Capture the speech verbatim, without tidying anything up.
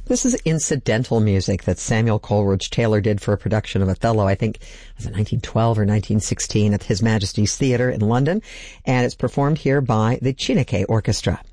This is incidental music that Samuel Coleridge Taylor did for a production of Othello, I think, was it nineteen twelve or nineteen sixteen at His Majesty's Theatre in London, and it's performed here by the Chineke Orchestra.